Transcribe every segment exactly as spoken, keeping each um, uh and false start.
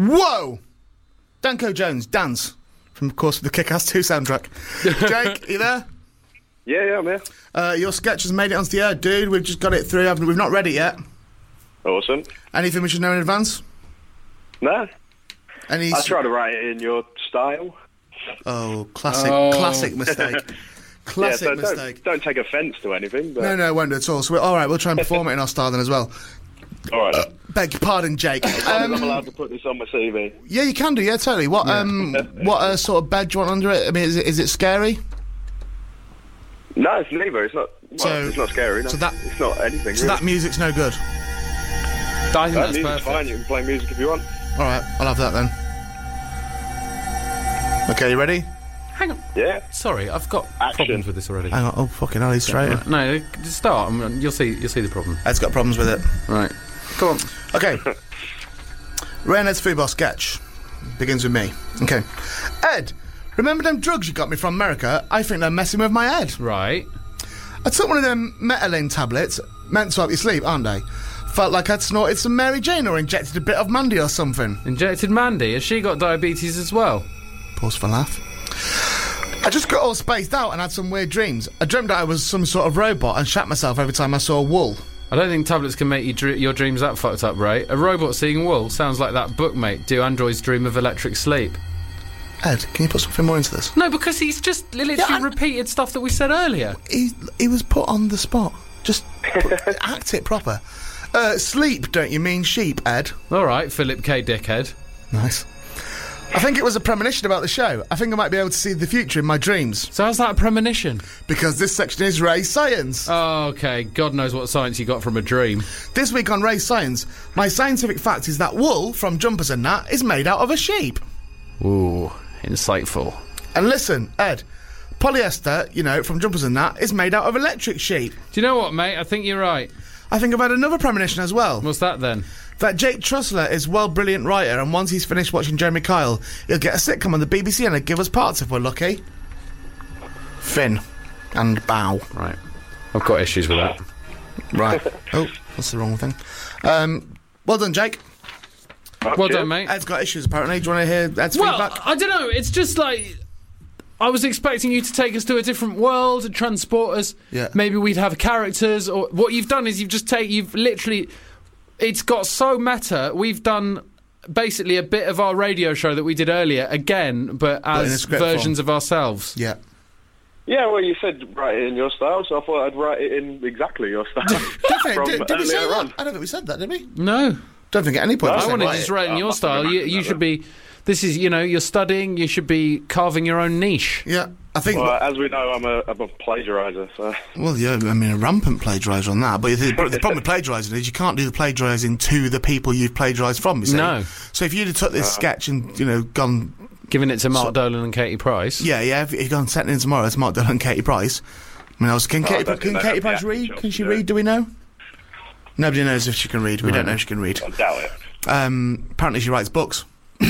Whoa! Danko Jones, Dance, from, of course, the Kick-Ass two soundtrack. Jake, you there? Yeah, yeah, I'm here. Uh, your sketch has made it onto the air, dude. We've just got it through. Haven't, we've not read it yet. Awesome. Anything we should know in advance? No. Any? I try to write it in your style. Oh, classic, Oh. classic mistake. Classic yeah, so mistake. Don't, don't take offence to anything. But... No, no, won't do at all. So, we're, all right, we'll try and perform it in our style then as well. All right. Uh, beg your pardon, Jake. I'm Um, allowed to put this on my C V. yeah, you can do. Yeah, totally. What um, what uh, sort of bed do you want under it? I mean, is it is it scary? No, it's neither. It's not. Well, So- it's not scary. No. so that- it's not anything. So really. that music's no good. I think That that's music's perfect. fine. You can play music if you want. All right, I'll have that then. Okay, you ready? Hang on. Yeah. Sorry, I've got Action. problems with this already. Hang on. Oh, fucking hell, he's straight. No, just start. I mean, you'll see. You'll see the problem. Ed's got problems with it. Right. Come on. Okay. Ray and Ed's food bar sketch begins with me. Okay. Ed, remember them drugs you got me from America? I think they're messing with my head. Right. I took one of them Metalane tablets, meant to help you sleep, aren't they? Felt like I'd snorted some Mary Jane or injected a bit of Mandy or something. Injected Mandy. Has she got diabetes as well? Pause for laugh. I just got all spaced out and had some weird dreams. I dreamt that I was some sort of robot and shat myself every time I saw wool. I don't think tablets can make you dr- your dreams that fucked up, Ray. A robot seeing wool sounds like that book, mate. Do androids dream of electric sleep? Ed, can you put something more into this? No, because he's just literally Yeah, I- repeated stuff that we said earlier. He, he was put on the spot. Just put, act it proper. Uh, sleep, don't you mean sheep, Ed? All right, Philip K. Dickhead. Nice. I think it was a premonition about the show. I think I might be able to see the future in my dreams. So how's that a premonition? Because this section is Ray Science. Oh, okay. God knows what science you got from a dream. This week on Ray Science, my scientific fact is that wool from jumpers and that is made out of a sheep. Ooh, insightful. And listen, Ed, polyester, you know, from jumpers and that, is made out of electric sheep. Do you know what, mate? I think you're right. I think I've had another premonition as well. What's that then? That Jake Trussler is well brilliant writer, and once he's finished watching Jeremy Kyle, he'll get a sitcom on the B B C and he'll give us parts if we're lucky. Fin. And bow. Right. I've got issues with that. Right. Oh, that's the wrong thing. Um, well done, Jake. Oh, Well cheers. done, mate. Ed's got issues, apparently. Do you want to hear Ed's Well, feedback? I don't know. It's just like I was expecting you to take us to a different world and transport us. Yeah. Maybe we'd have characters, or what you've done is you've just take you've literally. It's got so meta. We've done basically a bit of our radio show that we did earlier again, but in a as script versions form. of ourselves. Yeah. Yeah, well, you said write it in your style, so I thought I'd write it in exactly your style. Definitely. From Did, did we say earlier that? on. I don't think we said that, did we? No, Don't think at any point. No, we I said wanted write to just it. write in I your must have style. You, imagined you that should then. be. This is, you know, you're studying. You should be carving your own niche. Yeah. I think. Well, as we know, I'm a, I'm a plagiariser, so... Well, yeah, I mean, a rampant plagiariser on that. But the, the problem with plagiarising is you can't do the plagiarising to the people you've plagiarised from, you see. No. So if you'd have took this sketch and, you know, gone... Giving it to Mark So- Dolan and Katie Price. Yeah, yeah, if you'd gone sent in tomorrow to Mark Dillon and Katie Price... I mean, I was... Can Katie, don't can think Katie they'd Price have the read? acting Can she jobs to do read, it. do we know? Nobody knows if she can read. We don't know if she can read. I doubt it. Um, apparently she writes books.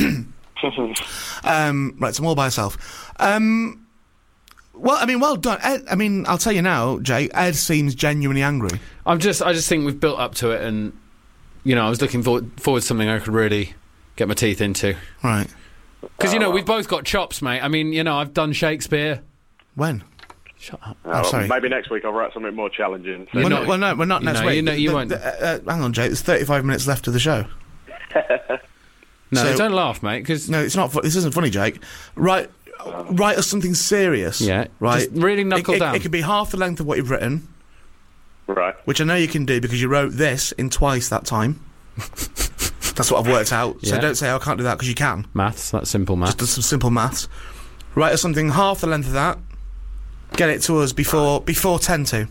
um, writes them all by herself. Um... Well, I mean, well done. Ed, I mean, I'll tell you now, Jay, Ed seems genuinely angry. I'm just, I just think we've built up to it, and you know, I was looking forward, forward to something I could really get my teeth into. Right. Because you know, we've both got chops, mate. I mean, you know, I've done Shakespeare. When? Shut up. Oh, sorry. Maybe next week I'll write something more challenging. So You're Well, not- no, well, no, we're not you next know, week. you know, you The- won't. the- uh, uh, hang on, Jay. There's thirty-five minutes left of the show. No, So- don't laugh, mate. Because No, it's not. Fu- this isn't funny, Jake. Write, write us something serious. Yeah, right. just really knuckle it, it, down. It could be half the length of what you've written, Right. which I know you can do because you wrote this in twice that time. That's what I've worked out. So Yeah. don't say oh, I can't do that because you can. maths, that's simple maths. Just do some simple maths. Write us something half the length of that. Get it to us before before ten to.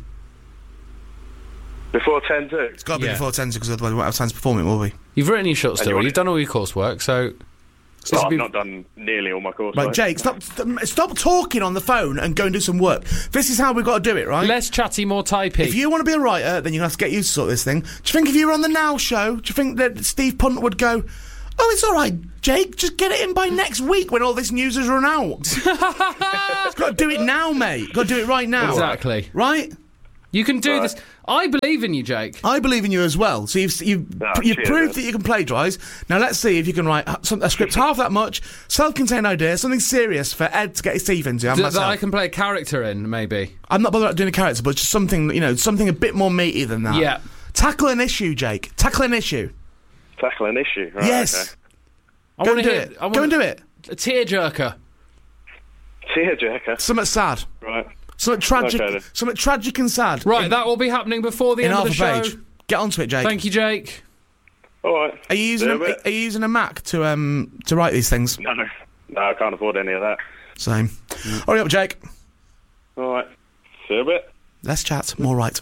Before ten to. It's got to be Yeah. before ten to because otherwise we won't have time to perform it, will we? You've written your short And you story. want You've it- done all your coursework, so. No, This I've would be- not done nearly all my course. Right, Jake, stop st- stop talking on the phone and go and do some work. This is how we've got to do it, right? Less chatty, more typey. If you want to be a writer, then you're going to have to get used to sort this thing. Do you think if you were on the Now show, do you think that Steve Punt would go, oh, it's all right, Jake, just get it in by next week when all this news has run out? It's got to do it now, mate. Got to do it right now. Exactly. Right? You can do Right. this. I believe in you, Jake. I believe in you as well. So you've you've, Oh, you've cheers, proved man. that you can plagiarise. Now let's see if you can write some, a script half that much, self-contained idea, something serious for Ed to get his teeth into. And D- that myself. I can play a character in, maybe. I'm not bothered about doing a character, but just something, you know, something a bit more meaty than that. Yeah. Tackle an issue, Jake. Tackle an issue. Tackle an issue. Right, yes. I Go wanna and do hear- it. I Go and wanna- do it. A tearjerker. Okay. Tearjerker. Something sad. Right. Something tragic. Okay, then. something tragic and sad. Right, In, that will be happening before the in end half of the a show. page. Get onto it, Jake. Thank you, Jake. All right. Are you using See a, you in bit. are you using a Mac to um to write these things? No, no. No, I can't afford any of that. Same. Hurry up, Jake. All right. See you in a bit. Less chat, more right.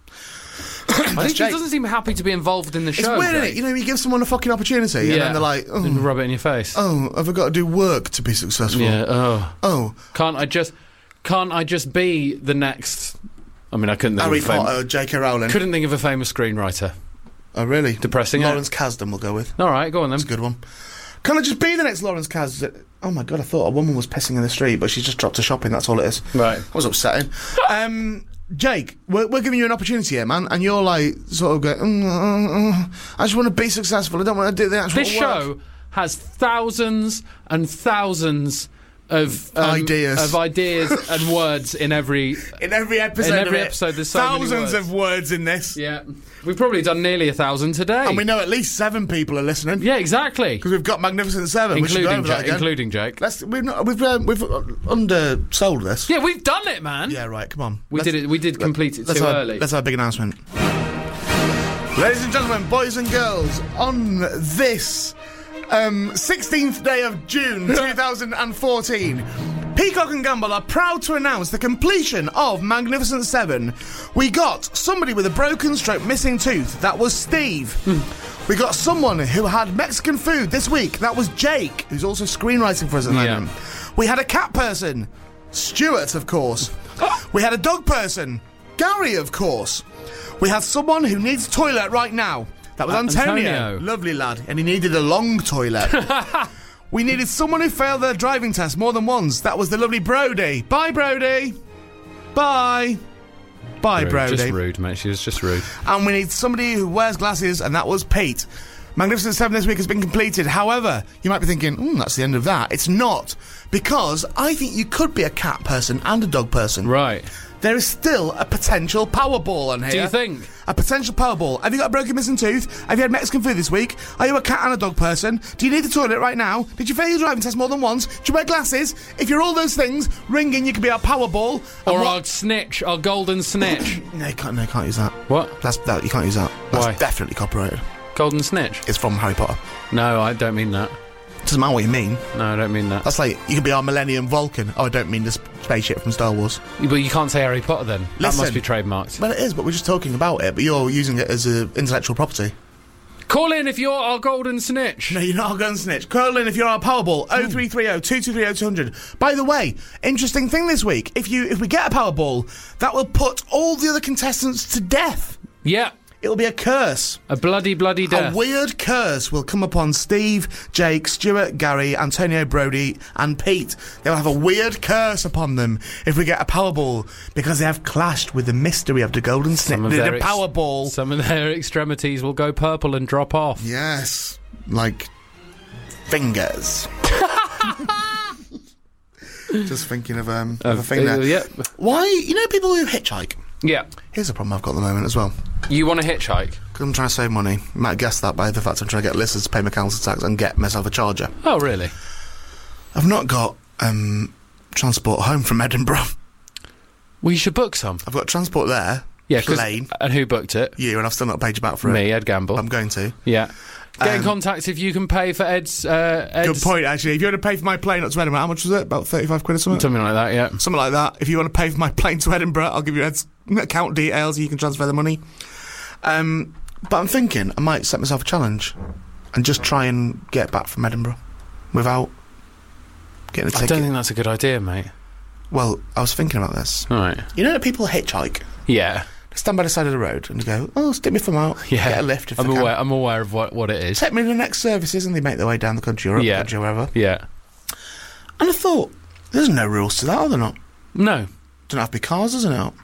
I think he Jake. doesn't seem happy to be involved in the It's show. weird, isn't Jake. it? You know, you give someone a fucking opportunity, and Yeah. then they're like, And oh, rub it in your face. oh, have I got to do work to be successful? Yeah. Oh. Oh, Can't I just? Can't I just be the next? I mean, I couldn't think Harry of a fam- Potter, J K Rowling. couldn't think of a famous screenwriter. Oh, really? Depressing, Lawrence Kasdan we'll go with. All right, go on then. That's a good one. Can I just be the next Lawrence Kasdan? Oh my god, I thought a woman was pissing in the street, but she's just dropped her shopping, that's all it is. Right. That was upsetting. um, Jake, we're, we're giving you an opportunity here, man, and you're like, sort of going, mm, mm, mm, I just want to be successful, I don't want to do the actual This work. show has thousands and thousands of um, Ideas. of ideas and words in every. In every episode In every of it, episode, there's so many thousands words. of words in this. Yeah, we've probably done nearly a thousand today. And we know at least seven people are listening. Yeah, exactly. Because we've got Magnificent Seven. we should go Including over that Jake. again. Including Jake. Let's, we've not, we've um, we've uh, undersold this. Yeah, we've done it, man. Yeah, right. Come on. We Let's- did it. We did complete it let's too have, early. Let's have a big announcement. Ladies and gentlemen, boys and girls, on this um, sixteenth day of June two thousand fourteen, Peacock and Gamble are proud to announce the completion of Magnificent Seven. We got somebody with a broken stroke missing tooth. That was Steve. We got someone who had Mexican food this week. That was Jake, who's also screenwriting for us at the Yeah. moment. We had a cat person. Stuart, of course. We had a dog person. Gary, of course. We had someone who needs a toilet right now. That was Uh, Antonio. Antonio. Lovely lad. And he needed a long toilet. We needed someone who failed their driving test more than once. That was the lovely Brody. Bye, Brody. Bye. Bye, Rude, Brody. Just rude, mate. She was just rude. And we need somebody who wears glasses, and that was Pete. Magnificent Seven this week has been completed. However, you might be thinking, hmm, that's the end of that. It's not. Because I think you could be a cat person and a dog person. Right. There is still a potential Powerball on here. Do you think? A potential Powerball. Have you got a broken missing tooth? Have you had Mexican food this week? Are you a cat and a dog person? Do you need the toilet right now? Did you fail your driving test more than once? Do you wear glasses? If you're all those things, ring in, you could be our Powerball. And Or what- our snitch, our golden snitch. No, you can't, no, you can't use that. What? That's that. You can't use that. That's Why? definitely copyrighted. Golden snitch? It's from Harry Potter. No, I don't mean that. Doesn't matter what you mean. No, I don't mean that. That's like, you could be our Millennium Vulcan. Oh, I don't mean the sp- spaceship from Star Wars. But you can't say Harry Potter then. That Listen. must be trademarked. Well, it is, but we're just talking about it, but you're using it as a intellectual property. Call in if you're our golden snitch. No, you're not a gun snitch. Call in if you're our Powerball. oh three three oh, two two three oh, two hundred. By the way, interesting thing this week. If you if we get a Powerball, that will put all the other contestants to death. Yeah. It'll be a curse. A bloody, bloody death. A weird curse will come upon Steve, Jake, Stuart, Gary, Antonio, Brody, and Pete. They'll have a weird curse upon them if we get a Powerball because they have clashed with the mystery of the Golden Snitch. Some of The, their the ex- Powerball. Some of their extremities will go purple and drop off. Yes, like fingers. Just thinking of um of a thing Uh, there. yeah. Why, you know, people who hitchhike. Yeah. Here's a problem I've got at the moment as well. You want to hitchhike? 'Cause I'm trying to save money. You might have guessed that by the fact I'm trying to get listeners to pay my council tax and get myself a charger. Oh, really? I've not got um transport home from Edinburgh. Well, you should book some. I've got transport there. Yeah, 'cause- plane. And who booked it? You, and I've still not paid you back for it. Me, Ed Gamble. I'm going to. Yeah. Get in Um, contact if you can pay for Ed's... Uh, Ed's Good point, actually. If you want to pay for my plane up to Edinburgh, how much was it? About thirty-five quid or something? Something like that, yeah. Something like that. If you want to pay for my plane to Edinburgh, I'll give you Ed's account details and you can transfer the money. Um, but I'm thinking I might set myself a challenge and just try and get back from Edinburgh without getting a I ticket. don't think that's a good idea, mate. Well, I was thinking about this. All right. You know that people hitchhike? Yeah. They stand by the side of the road and they go, oh, stick me thumb out. Yeah. Get a lift if I'm they aware, can. I'm aware of what, what it is. Take me to the next services and they make their way down the country or up Yeah. the country or wherever. Yeah. And I thought, there's no rules to that, are there not? No. Don't have to be cars, doesn't it?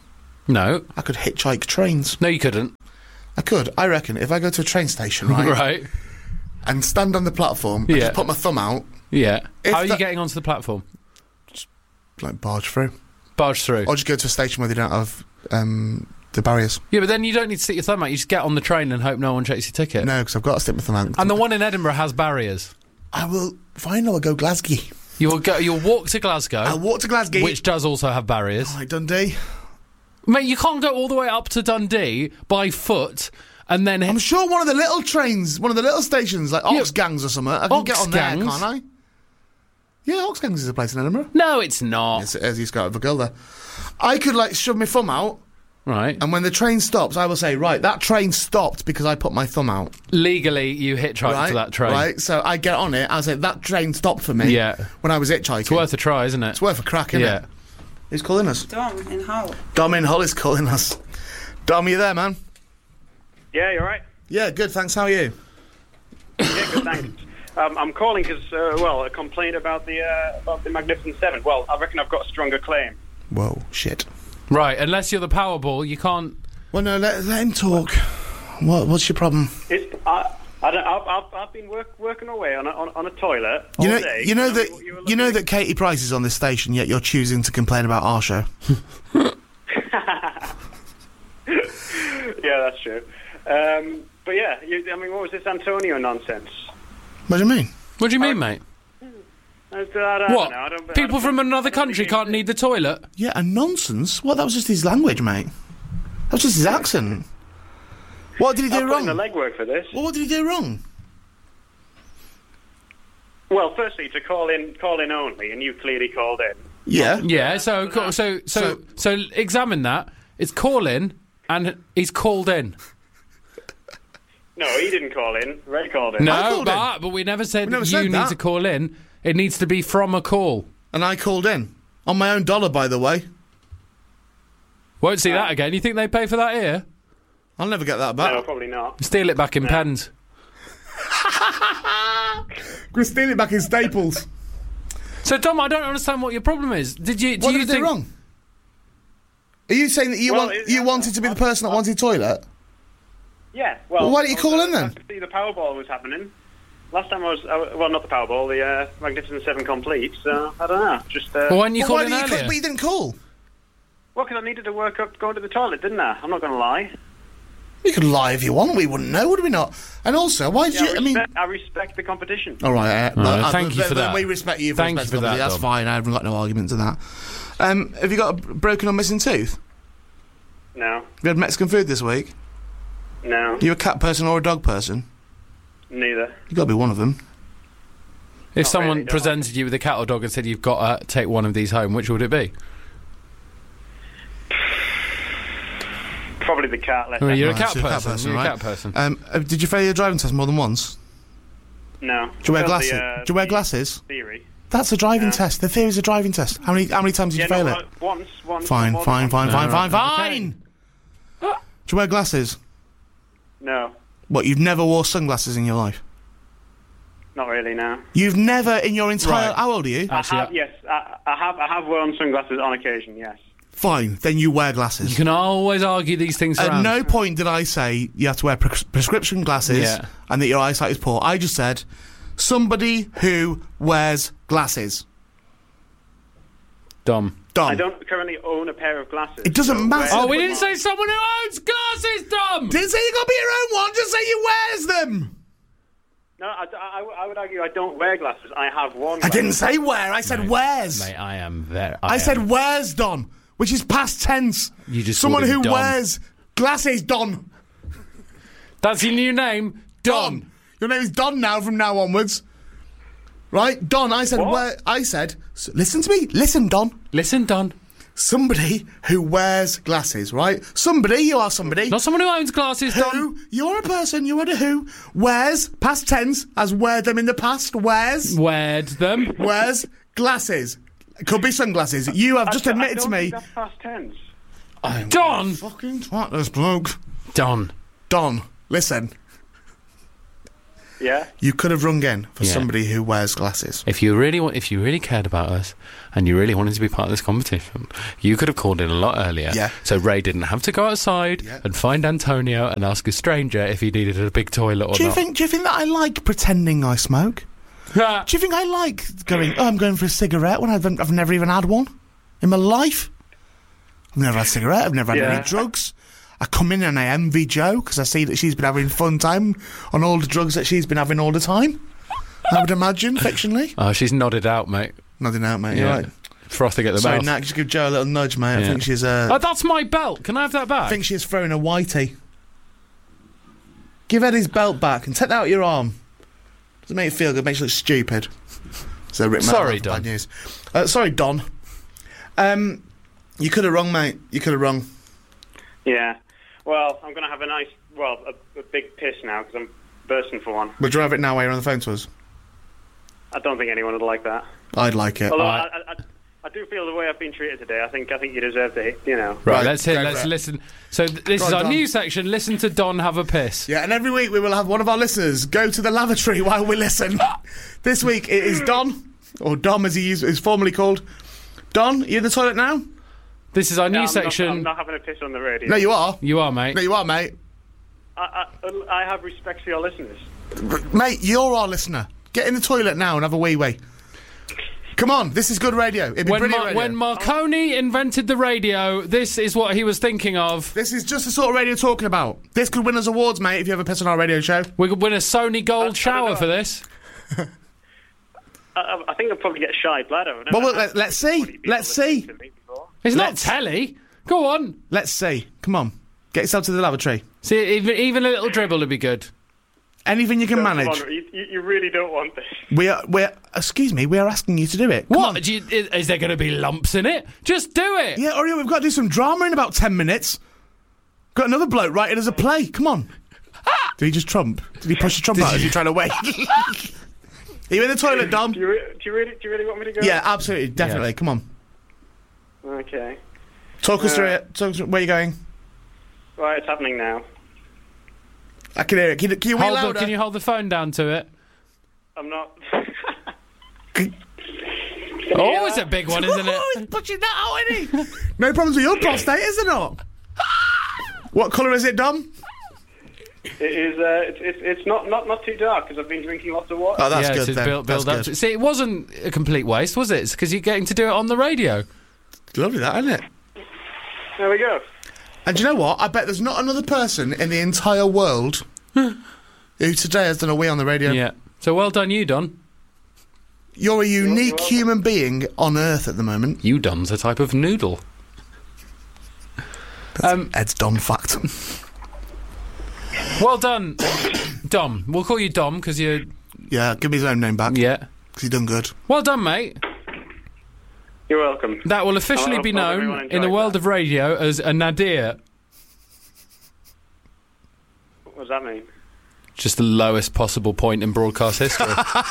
No. I could hitchhike trains. No, you couldn't. I could. I reckon if I go to a train station, right, Right. and stand on the platform and Yeah. just put my thumb out, Yeah. If How are you that- getting onto the platform? like barge through, Barge through. or just go to a station where they don't have um, the barriers. Yeah, but then you don't need to stick your thumb out. You just get on the train and hope no one checks your ticket. No, because I've got to stick my thumb out. And the one in Edinburgh has barriers. I will. Fine, I'll go Glasgow. You will go. You'll walk to Glasgow, I'll walk to Glasgow. which does also have barriers. Like Dundee. Mate, you can't go all the way up to Dundee by foot and then. I'm sure one of the little trains, one of the little stations, like Yeah. Oxgangs or something, I can get on there, Oxgangs? can't I? Yeah, Oxgangs is a place in Edinburgh. No, it's not. Yes, it is. He's got a girl there. I could like shove my thumb out, Right. and when the train stops, I will say, right, that train stopped because I put my thumb out. Legally, you hitchhike Right, to that train. right. So I get on it. I say that train stopped for me. Yeah. When I was hitchhiking. It's worth a try, isn't it? It's worth a crack, isn't Yeah. it? Who's calling us? Dom in Hull. Dom in Hull is calling us. Dom, you there, man? Yeah, you're right. Yeah, good. Thanks. How are you? Yeah, good, thanks. Um, I'm calling because, uh, well, a complaint about the uh, about the Magnificent Seven. Well, I reckon I've got a stronger claim. Whoa, shit. Right. Unless you're the Powerball, you can't. Well, no, let, let him talk. What, what's your problem? It's, I, I don't, I've, I've, I've been work, working away on a, on, on a toilet all You know, day. you know and that you- you were you know looking- that Katie Price is on this station, yet you're choosing to complain about our show. Yeah, that's true. Um, but yeah, you, I mean, what was this Antonio nonsense? What do you mean? What do you mean, mate? I, I don't, I don't What? know. I don't, I People don't from think- another I don't country think can't he- need the toilet? Yeah, and nonsense. What? That was just his language, mate. That was just his accent. What did he do I've put in wrong? the legwork for this. Well, what did he do wrong? Well, firstly, to call in, call in only, and you clearly called in. Yeah. Yeah. So, co- so, so, so, examine that. It's call in, and he's called in. No, he didn't call in. Ray called in. No, called but but we never said We never that said you need that. to call in. It needs to be from a call. And I called in on my own dollar, by the way. Won't see that again. You think they pay for that here? I'll never get that back. No, probably not. Steal it back in pens. We're stealing it back in Staples. So, Tom, I don't understand what your problem is. Did you? Do What you did I think? do wrong? Are you saying that you Well, want it- you wanted to be the person that wanted toilet? Yeah, well... Well, why don't you call in then? I could see the Powerball was happening. Last time I was... I, well, not the Powerball, the uh, Magnificent Seven complete, so I don't know. Just... Uh, Well, when you Well, called why in did you earlier. call, but you didn't call. well, because I needed to work up going to the toilet, didn't I? I'm not going to lie. You could lie if you want. We wouldn't know, would we not? And also, why did Yeah, you? I, I mean, respect, I respect the competition. all right. Uh, All right, uh, thank you uh, for that. We respect you. For Thank you respecting for that, company. That's Dom. fine. I haven't got no argument to that. Um, have you got a broken or missing tooth? No, Have you had Mexican food this week? no, Are you a cat person or a dog person? neither. You got to be one of them. If Not someone really, no. presented you with a cat or dog and said you've got to take one of these home, which would it be? Probably the cat. Let's I mean, say. you're a Right, cat so you're a cat person. person, You're a right? cat person. Um, uh, did you fail your driving test more than once? No. Do you wear Failed glasses? the, uh, Do you wear the glasses? Theory. That's a driving Yeah. test. The theory's a driving test. How many how many times did Yeah, you fail no, it? uh, once, once. Fine, more than fine, once. fine, fine, Alright, fine, okay. fine. Do you wear glasses? No, What? You've never wore sunglasses in your life? not really. No. You've never in your entire. Right. How old are you? Actually, I have, yes, I, I have. I have worn sunglasses on occasion. Yes. Fine. Then you wear you glasses. can always argue these things At around. no point did I say you have to wear pres- prescription glasses Yeah. and that your eyesight is poor. I just said somebody who wears glasses. Dom. Dom. I don't currently own a pair of glasses. It doesn't so matter. where- Oh, we didn't say someone who owns glasses, Dom! Didn't say you got to be your own one. Just say you wears them. No, I, I, I would argue I don't wear glasses. I have worn. I glasses. didn't say wear. I said wears. Mate, I am very... I, am- said wears, Don, which is past tense. You just Someone called him who Don. wears glasses, Don. That's your new name, Don. Don. Your name is Don now from now onwards. Right? Don, I said What? wear. I said, s- listen to me. Listen, Don. Listen, Don. Somebody who wears glasses, right? Somebody, you are somebody. Not someone who owns glasses, Don. Who, you're a person, you are a who, wears, past tense, has wear them in the past, wears, Weared them. wears glasses. Could be sunglasses. You have I just don't- I admitted to don't me. think That's past tense. I'm Don! fucking twat, this bloke. Don. Don, listen. Yeah? You could have rung in for Yeah. somebody who wears glasses. If you really want, if you really cared about us, and you really wanted to be part of this competition, you could have called in a lot earlier. Yeah. So Ray didn't have to go outside Yeah. and find Antonio and ask a stranger if he needed a big toilet or Do you not. think? Do you think that I like pretending I smoke? Do you think I like going? Oh, I'm going for a cigarette when I've I've never even had one in my life. I've never had a cigarette. I've never had Yeah. any drugs. I come in and I envy Jo because I see that she's been having fun time on all the drugs that she's been having all the time. I would imagine, fictionally. Oh, she's nodded out, mate. Nothing out, mate. You're Yeah. right. Frothing at the Sorry, mouth. Nat, just give Jo a little nudge, mate. I Yeah. think she's. Uh, Oh, that's my belt. Can I have that back? I think she's throwing a whitey. Give Eddie's belt back and take that out your arm. Doesn't make you feel good. Makes you look stupid. So Rick Sorry, Mail, Don. Bad news. Uh, sorry, Don. Um, you could have rung, mate. You could have rung. Yeah. Well, I'm going to have a nice, well, a, a big piss now because I'm bursting for one. Would you have it now while you're on the phone to us? I don't think anyone would like that. I'd like it. Although Uh, I, I, I, I do feel the way I've been treated today. I think I think you deserve to, you know. Right, Right, let's hear. go Let's for it. listen. So th- this Go is on, our Don. new section. Listen to Don have a piss. Yeah, and every week we will have one of our listeners go to the lavatory while we listen. This week it is Don, or Dom as he is, is formerly called. Don, you in the toilet now? This is our No, new I'm section. Not, I'm not having a piss on the radio. No, you are. You are, mate. No, you are, mate. I, I, I have respect for your listeners. R- Mate, you're our listener. Get in the toilet now and have a wee wee. Come on, this is good radio. It'd be When, brilliant Mar- radio. when Marconi invented the radio, this is what he was thinking of. This is just the sort of radio you're talking about. This could win us awards, mate, if you ever piss on our radio show. We could win a Sony Gold I don't shower know. for this. I, I think I'll probably get shy bladder. I've Well, never well, had let- let's see. anybody people Let's listening see. to me before. It's not Let's- telly. Go on. Let's see. Come on. Get yourself to the lavatory. See, even, even a little dribble would be good. Anything you can Come manage. on, you, you you really don't want this. We are, we're, excuse me, we are asking you to do it. Come What? on. Do you, is, is there going to be lumps in it? Just do it. Yeah, or yeah, we've got to do some drama in about ten minutes. Got another bloke writing as a play. Come on. Did he just trump? Did he push the trump out as you trying to wait? Are you in the toilet, Dom? Do you, re- do you really do you really want me to go? Yeah, absolutely, definitely. Yeah. Come on. Okay. Talk us Uh, through it. Talk us through, where are you going? Right, it's happening now. I can hear it. Can you, can you wee Hold the, louder? can you hold the phone down to it? I'm not. Oh, it's a big one, isn't Oh, it? he's pushing that out, isn't he? No problems with your prostate, is there not? What colour is it, Dom? It is. Uh, it's, it's it's not not not too dark because I've been drinking lots of water. Oh, that's yeah, good to then. build, build that's up. good. To, see, it wasn't a complete waste, was it? It's because you're getting to do it on the radio. Lovely that, isn't it? There we go. And do you know what? I bet there's not another person in the entire world who today has done a wee on the radio. Yeah. So well done, you, Don. You're a unique welcome. human being on Earth at the moment. You, Don's a type of noodle. Um, Ed's Don fact. well done, Dom. We'll call you Dom because you're. Yeah, give me his own name back. Yeah. Because he done good. Well done, mate. You're welcome. That will officially I be hope everyone known in the enjoyed world that. of radio as a nadir. What does that mean? Just the lowest possible point in broadcast history.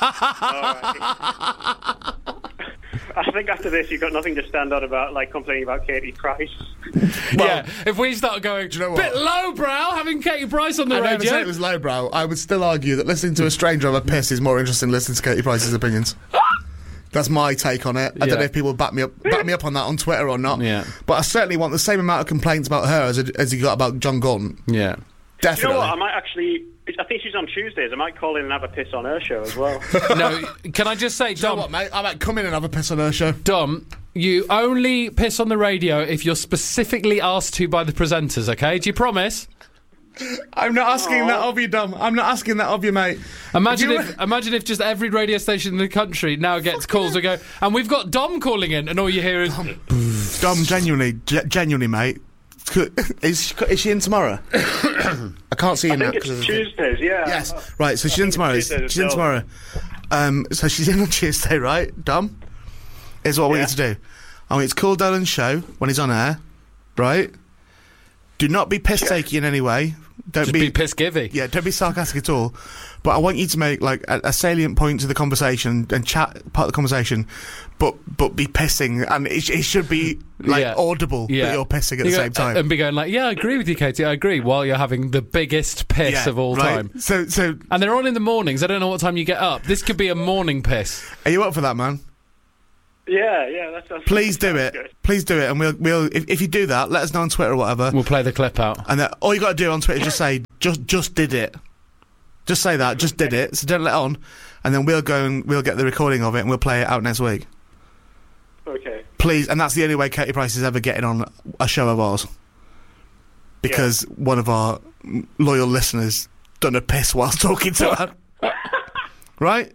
I think after this, you've got nothing to stand on about, like complaining about Katie Price. yeah. If we start going, you know what? bit lowbrow having Katie Price on the I never radio. said it was lowbrow. I would still argue that listening to a stranger have a piss is more interesting than listening to Katie Price's opinions. That's my take on it. I Yeah. don't know if people back me up back me up on that on Twitter or not. Yeah. But I certainly want the same amount of complaints about her as as you got about John Gaunt. Yeah. You Definitely. know what? I might actually. I think she's on Tuesdays. I might call in and have a piss on her show as well. No, can I just say, you know Dom, what, mate? I might come in and have a piss on her show. Dom, you only piss on the radio if you're specifically asked to by the presenters, okay? Do you promise? I'm not asking that of you, Dom. I'm not asking that of you, mate. Imagine you- if, imagine if just every radio station in the country now gets calls and go, and we've got Dom calling in, and all you hear is, Dom, genuinely, ge- genuinely, mate. Is she, is she in tomorrow? I can't see you I now. think 'cause it's of the- Tuesdays, yeah. Yes, right. So she's in think tomorrow. it's Tuesdays She's in still. tomorrow. Um, so she's in on Tuesday, right? Dom, here's what I want Yeah. you to do. I want you to call Dylan's show when he's on air, right? Do not be piss-takey in any way. Don't Just be, be piss-givey. Yeah, don't be sarcastic at all. But I want you to make like a, a salient point to the conversation and chat part of the conversation, but but be pissing, and it, it should be like Yeah. audible Yeah. that you're pissing at You the go- same time. And be going like, yeah, I agree with you, Katie, I agree, while you're having the biggest piss Yeah, of all right? time. So so And they're on in the mornings. I don't know what time you get up. This could be a morning piss. are you up for that, man? Yeah, yeah, that sounds. Please do sounds it. good. Please do it, and we'll we'll if, if you do that, let us know on Twitter or whatever. We'll play the clip out. And that, all you got to do on Twitter is just say just just did it. Just say that, just did it. So don't let on, and then we'll go and we'll get the recording of it and we'll play it out next week. Okay. Please, and that's the only way Katie Price is ever getting on a show of ours. Because one of our m- loyal listeners done a piss whilst talking to her. Right?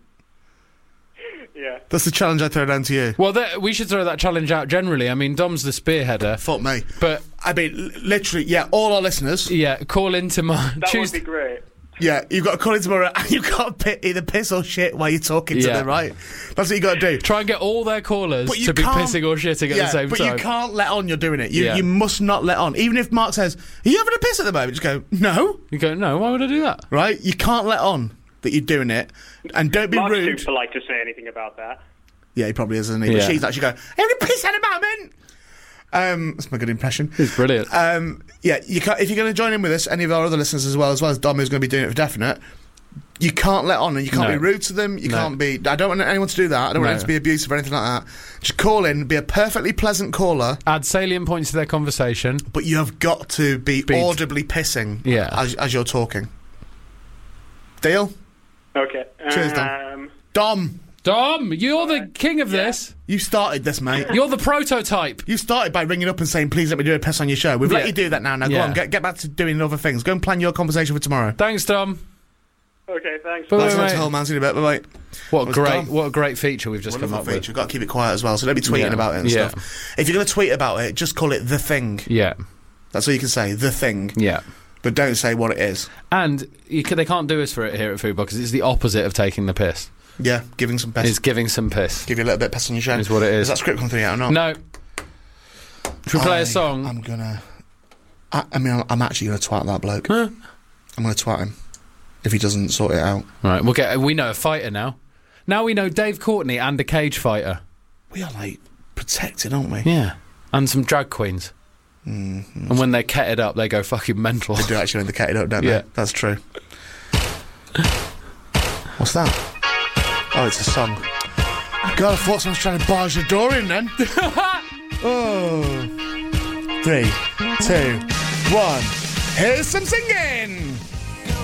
Yeah. That's the challenge I throw down to you. Well, that, we should throw that challenge out generally. I mean, Dom's the spearheader. Fuck me. But, I mean, l- literally, yeah, all our listeners. yeah, call into my... That choose, would be great. Yeah, you've got to call in tomorrow and you've got to pi- either piss or shit while you're talking to Yeah. them, right? That's what you got to do. Try and get all their callers But you to be can't- pissing or shitting at yeah, the same but time. you can't let on you're doing it. You, Yeah. you must not let on. Even if Mark says, are you having a piss at the moment? Just go, no. You go, no, why would I do that? Right? You can't let on that you're doing it. And don't be Mark's rude. too polite to say anything about that. Yeah, he probably is, isn't he? Yeah. But she's actually going, I'm going to piss at the moment. Um, that's my good impression. It's brilliant. Um, yeah, you can't, if you're going to join in with us, any of our other listeners as well, as well as Dom, who's going to be doing it for definite, you can't let on and you can't No. be rude to them. You No. can't be. I don't want anyone to do that. I don't want No. anyone to be abusive or anything like that. Just call in, be a perfectly pleasant caller, Add salient points to their conversation. but you have got to be, Be- audibly pissing Yeah. as, as you're talking. Deal? Okay. Cheers, um, Dom, Dom, you're the king of Yeah. this. you started this, mate. You're the prototype. You started by ringing up and saying, please let me do a piss on your show. We've Yeah. let you do that now. Now, go Yeah. on, get, get back to doing other things. Go and plan your conversation for tomorrow. Thanks, Dom. okay, thanks. Bye. That's Wait, not wait. to hold man in a bit, but wait. What a Was great, Dom. what a great feature we've just come Wonderful up feature. We've got to keep it quiet as well, so don't be tweeting Yeah. about it and Yeah. stuff. If you're going to tweet about it, just call it The Thing. with. Yeah, That's all you can say, The Thing. yeah. But don't say what it is. And you can, they can't do us for it here at Food because it's the opposite of taking the piss. Yeah, giving some piss. It's giving some piss. Give you a little bit of piss on your show. Is what it is. Is that script come through yet or not? No. Should we play I- a song? I'm gonna... I, I mean, I'm actually going to twat that bloke. Huh? I'm going to twat him. If he doesn't sort it out. Right, we'll get. We know a fighter now. Now we know Dave Courtney and a cage fighter. We are, like, protected, aren't we? Yeah, and some drag queens. Mm, And when they're ketted up, they go fucking mental. they do actually indicate it up, don't Yeah. they? That's true. What's that? Oh, it's a song. God, I thought someone was trying to barge the door in then. Oh. Three, two, one. Here's some singing!